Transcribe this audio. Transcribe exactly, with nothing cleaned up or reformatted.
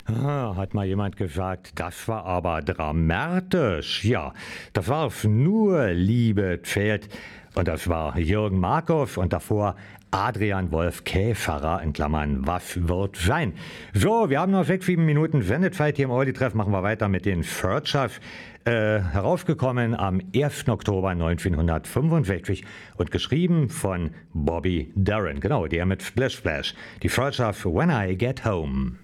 Ah, hat mal jemand gesagt, das war aber dramatisch. Ja, das warf nur Liebe fehlt. Und das war Jürgen Markov und davor Adrian Wolf Käferer in Klammern, was wird sein? So, wir haben noch sechs, sieben Minuten Sendezeit hier im Audi-Treff. Machen wir weiter mit den Searchers. Äh, herausgekommen am ersten Oktober neunzehnhundertfünfundsechzig und geschrieben von Bobby Darin. Genau, der mit Splash Splash. Die Searchers When I Get Home.